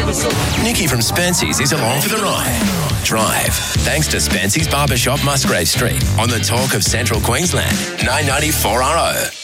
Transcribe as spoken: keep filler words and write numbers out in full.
Nikki from Spency's is along for the ride. Drive, thanks to Spency's Barbershop, Musgrave Street, on the talk of Central Queensland, nine ninety-four R O.